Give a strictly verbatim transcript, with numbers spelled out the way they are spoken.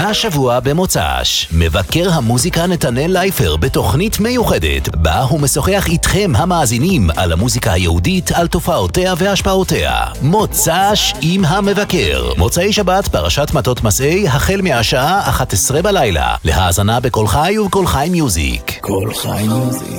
השבוע במוצ"ש, מבקר המוזיקה נתנאל לייפר בתוכנית מיוחדת, בה הוא משוחח איתכם המאזינים על המוזיקה היהודית, על תופעותיה והשפעותיה. מוצ"ש עם המבקר. מוצאי שבת פרשת מטות מסעי, החל מהשעה אחת עשרה בלילה. להאזנה בכל חי ובכל חי מיוזיק. כל חי מיוזיק.